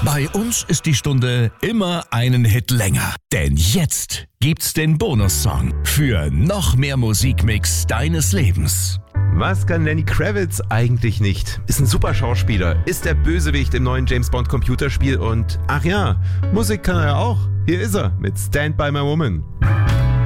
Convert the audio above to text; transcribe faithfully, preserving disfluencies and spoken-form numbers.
Bei uns ist die Stunde immer einen Hit länger. Denn jetzt gibt's den Bonussong für noch mehr Musikmix deines Lebens. Was kann Lenny Kravitz eigentlich nicht? Ist ein super Schauspieler, ist der Bösewicht im neuen James Bond Computerspiel und ach ja, Musik kann er ja auch. Hier ist er mit Stand By My Woman.